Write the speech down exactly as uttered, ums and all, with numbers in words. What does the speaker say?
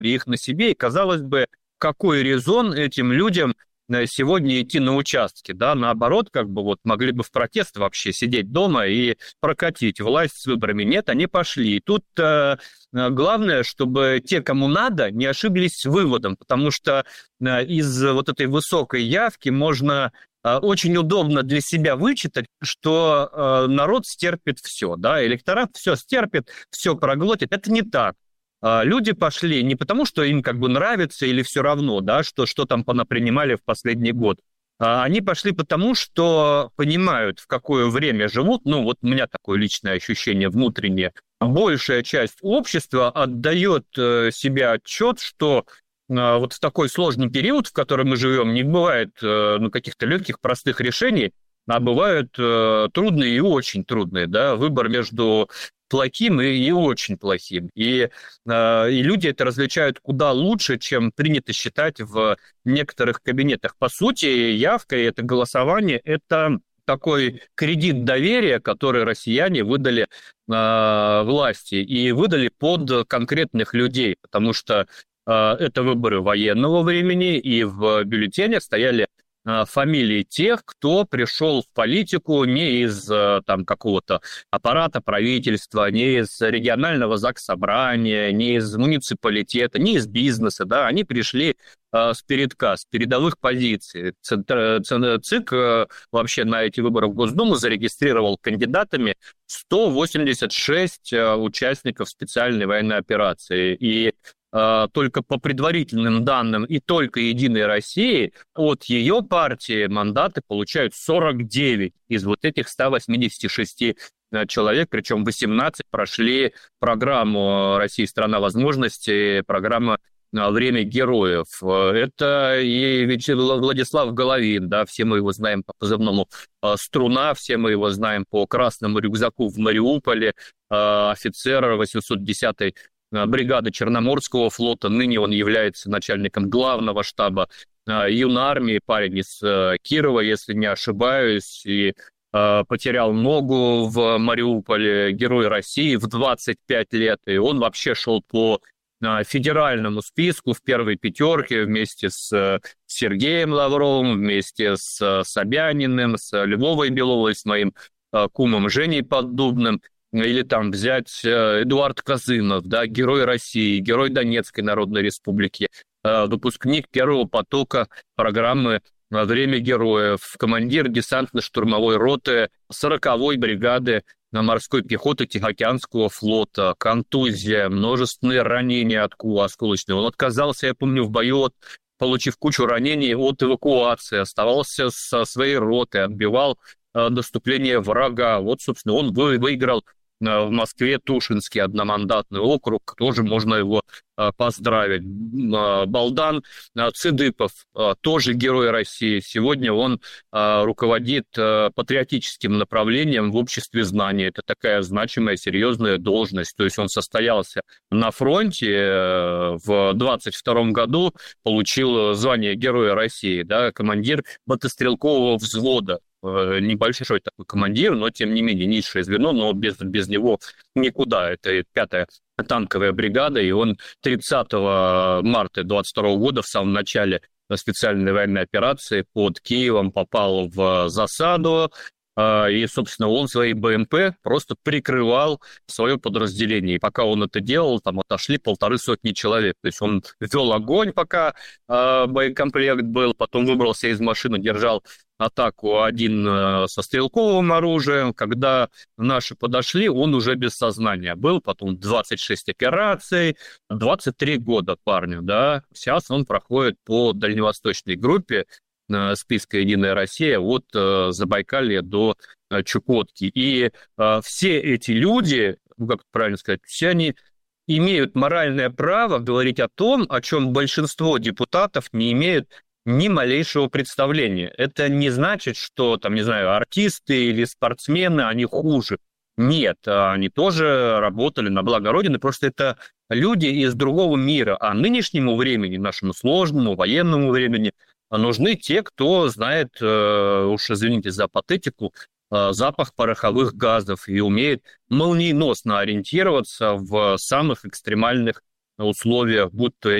их на себе, и, казалось бы, какой резон этим людям сегодня идти на участки, да, наоборот, как бы вот могли бы в протест вообще сидеть дома и прокатить власть с выборами. Нет, они пошли. И тут э, главное, чтобы те, кому надо, не ошиблись с выводом, потому что э, из вот этой высокой явки можно э, очень удобно для себя вычитать, что э, народ стерпит все, да, электорат все стерпит, все проглотит. Это не так. Люди пошли не потому, что им как бы нравится или все равно, да, что, что там понапринимали в последний год. Они пошли потому, что понимают, в какое время живут. Ну, вот у меня такое личное ощущение внутреннее. Большая часть общества отдает себе отчет, что вот в такой сложный период, в котором мы живем, не бывает ну, каких-то легких, простых решений, а бывают трудные и очень трудные, да, выбор между плохим и, и очень плохим. И, э, и люди это различают куда лучше, чем принято считать в некоторых кабинетах. По сути, явка и это голосование – это такой кредит доверия, который россияне выдали э, власти и выдали под конкретных людей, потому что э, это выборы военного времени, и в бюллетенях стояли фамилии тех, кто пришел в политику не из там какого-то аппарата правительства, не из регионального заксобрания, не из муниципалитета, не из бизнеса, да, они пришли э, с передка, с передовых позиций. ЦИК э, вообще на эти выборы в Госдуму зарегистрировал кандидатами сто восемьдесят шесть э, участников специальной военной операции, и только по предварительным данным и только «Единой России» от ее партии мандаты получают сорок девять из вот этих ста восьмидесяти шести человек, причем восемнадцать прошли программу «Россия – страна возможностей», программа «Время героев». Это и Владислав Головин, да, все мы его знаем по позывному «Струна», все мы его знаем по красному рюкзаку в Мариуполе, офицер восемьсот десятой бригады Черноморского флота, ныне он является начальником главного штаба юнармии, парень из Кирова, если не ошибаюсь, и потерял ногу в Мариуполе, герой России в двадцать пять лет, и он вообще шел по федеральному списку в первой пятерке вместе с Сергеем Лавровым, вместе с Собяниным, с Львовой Беловой, с моим кумом Женей Поддубным. Или там взять Эдуард Козынов, да, герой России, герой Донецкой Народной Республики, выпускник первого потока программы «Время героев», командир десантно-штурмовой роты сороковой бригады морской пехоты Тихоокеанского флота, контузия, множественные ранения от осколочного. Он отказался, я помню, в бою, от, получив кучу ранений от эвакуации, оставался со своей ротой, отбивал наступление врага. Вот, собственно, он выиграл в Москве Тушинский одномандатный округ, тоже можно его поздравить. Балдан Цыдыпов, тоже герой России. Сегодня он руководит патриотическим направлением в обществе знаний. Это такая значимая, серьезная должность. То есть он состоялся на фронте в двадцать втором году, получил звание Героя России, да, командир мотострелкового взвода. Небольшой такой командир, но, тем не менее, низшее звено, но без, без него никуда. Это пятая танковая бригада, и он тридцатого марта двадцать второго года, в самом начале специальной военной операции, под Киевом попал в засаду, и, собственно, он своей БМП просто прикрывал свое подразделение. И пока он это делал, там отошли полторы сотни человек. То есть он вел огонь, пока боекомплект был, потом выбрался из машины, держал атаку один со стрелковым оружием. Когда наши подошли, он уже без сознания был. Потом двадцать шесть операций, двадцать три года парню, да. Сейчас он проходит по дальневосточной группе списка «Единая Россия» от Забайкалья до Чукотки. И все эти люди, ну, как правильно сказать, все они имеют моральное право говорить о том, о чем большинство депутатов не имеют ни малейшего представления. Это не значит, что, там, не знаю, артисты или спортсмены, они хуже. Нет, они тоже работали на благо Родины, просто это люди из другого мира. А нынешнему времени, нашему сложному военному времени, нужны те, кто знает, уж извините за патетику, запах пороховых газов и умеет молниеносно ориентироваться в самых экстремальных условиях, будь то